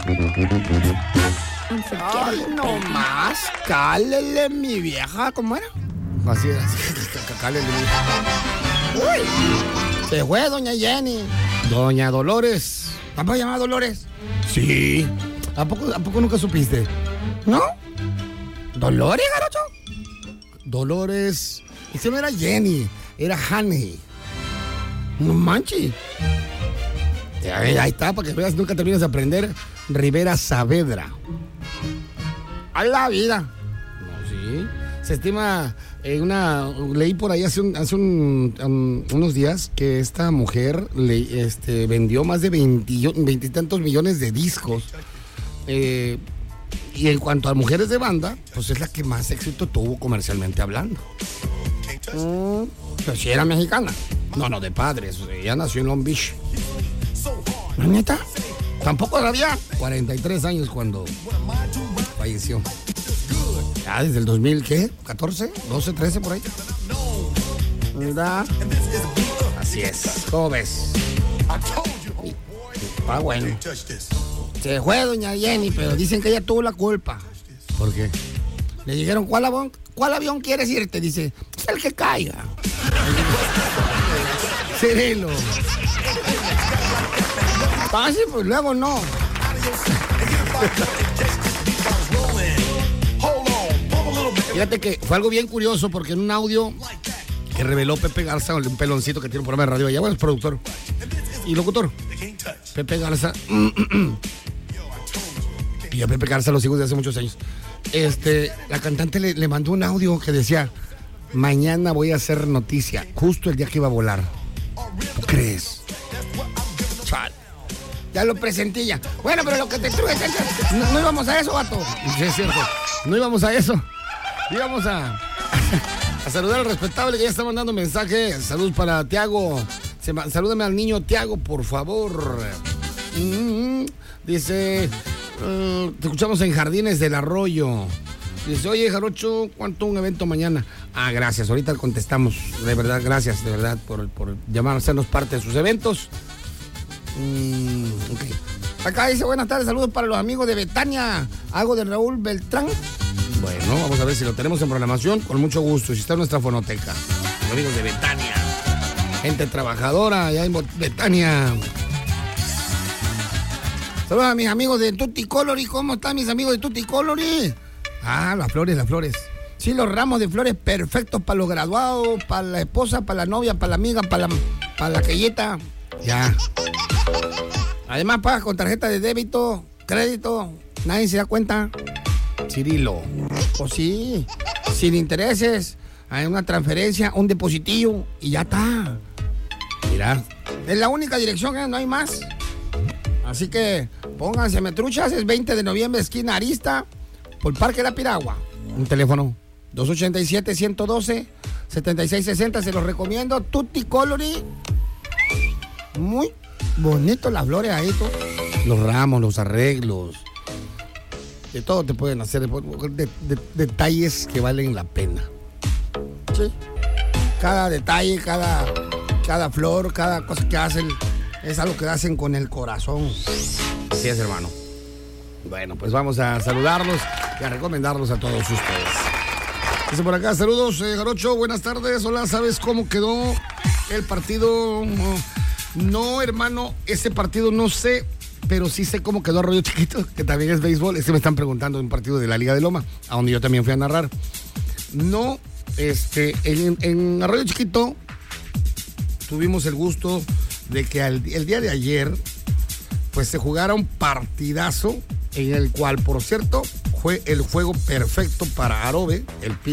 Ay, no más. Cálele, mi vieja. ¿Cómo era? Así era. Cálele, mi vieja. Uy. Se fue doña Jenny. Doña Dolores. ¿Tampoco se llama Dolores? Sí. ¿A poco nunca supiste? ¿No? ¿Dolores, garocho? Dolores. Ese no era Jenny, era Honey. No manches. Ahí está, para que veas, nunca terminas de aprender. Rivera Saavedra. A la vida. No, sí. Se estima, leí por ahí hace unos días que esta mujer vendió más de 20 y tantos millones de discos. Y en cuanto a mujeres de banda, pues es la que más éxito tuvo comercialmente hablando. Pero si era mexicana. No, de padres. Ella nació en Long Beach. ¿La neta? Tampoco había 43 años cuando falleció. Ya desde el 2000, ¿qué? ¿14? ¿12, 13 por ahí? ¿Verdad? Así es. ¿Cómo ves? Bueno. Se fue doña Jenny, pero dicen que ella tuvo la culpa. ¿Por qué? Le dijeron, ¿cuál avión quieres irte? Dice, el que caiga. Cirilo. Ah, sí, pues luego no. Fíjate que fue algo bien curioso porque en un audio que reveló Pepe Garza, un peloncito que tiene un programa de radio allá, bueno, es productor y locutor. Pepe Garza. Y a Pepe Garza lo sigo desde hace muchos años. La cantante le mandó un audio que decía, mañana voy a hacer noticia, justo el día que iba a volar. ¿Tú crees? Chal. Ya lo presenté ya. Bueno, pero lo que te truje, no íbamos a eso, vato. Sí, es cierto. No íbamos a eso. Íbamos a saludar al respetable que ya está mandando mensaje. Saludos para Tiago. Salúdame al niño Tiago, por favor. Dice, te escuchamos en Jardines del Arroyo. Dice, oye, Jarocho, ¿cuánto un evento mañana? Ah, gracias, ahorita contestamos. De verdad, gracias, de verdad, por llamar a hacernos parte de sus eventos. Okay. Acá dice, buenas tardes, saludos para los amigos de Betania. Algo de Raúl Beltrán. Bueno, vamos a ver si lo tenemos en programación. Con mucho gusto, si está en nuestra fonoteca. Los amigos de Betania. Gente trabajadora allá en Betania. Saludos a mis amigos de Tutti Colori. ¿Cómo están mis amigos de Tutti Colori? Ah, las flores. Sí, los ramos de flores perfectos para los graduados, para la esposa, para la novia, para la amiga, para la queyeta. Ya. Además pagas con tarjeta de débito, crédito, nadie se da cuenta. Cirilo. Pues sí, sin intereses, hay una transferencia, un depositillo y ya está. Mira, es la única dirección, no hay más. Así que pónganse metruchas, es 20 de noviembre, esquina Arista, por Parque La Piragua. Un teléfono 287-112-7660, se los recomiendo. Tutti Colori. Muy bonito las flores ahí, todo. Los ramos, los arreglos. De todo te pueden hacer, detalles que valen la pena. Sí. Cada detalle, cada flor, cada cosa que hacen, es algo que hacen con el corazón. Así es, hermano. Bueno, pues vamos a saludarlos y a recomendarlos a todos ustedes. Dice por acá, saludos, Jarocho, buenas tardes. Hola, ¿sabes cómo quedó el partido? No, hermano, ese partido no sé, pero sí sé cómo quedó Arroyo Chiquito, que también es béisbol. Es que me están preguntando de un partido de la Liga de Loma, a donde yo también fui a narrar. No, en Arroyo Chiquito tuvimos el gusto de que el día de ayer pues se jugara un partidazo en el cual, por cierto, fue el juego perfecto para Arobe, el